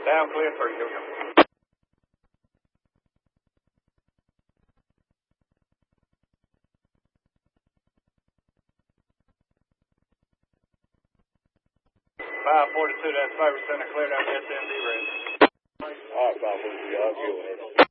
Down clear 3, here we go. 542, that's Service Center, clear down the SMD range. All right, 542, I'll go ahead.